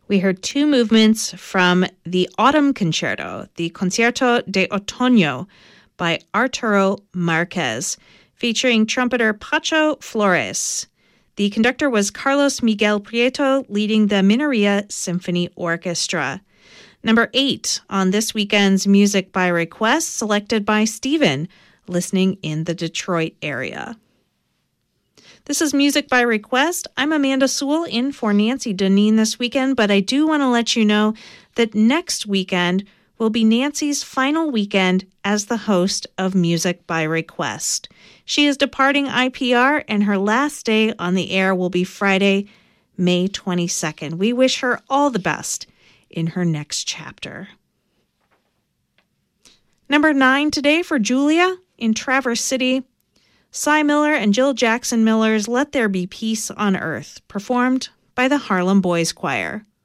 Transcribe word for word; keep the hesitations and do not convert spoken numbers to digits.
We heard two movements from the Autumn Concerto, the Concierto de Otoño by Arturo Marquez, featuring trumpeter Pacho Flores. The conductor was Carlos Miguel Prieto, leading the Minoria Symphony Orchestra. Number eight on this weekend's Music by Request, selected by Stephen, listening in the Detroit area. This is Music by Request. I'm Amanda Sewell in for Nancy Deneen this weekend, but I do want to let you know that next weekend will be Nancy's final weekend as the host of Music by Request. She is departing I P R, and her last day on the air will be Friday, May twenty-second. We wish her all the best in her next chapter. Number nine today for Julia in Traverse City. Cy Miller and Jill Jackson Miller's Let There Be Peace on Earth, performed by the Harlem Boys Choir.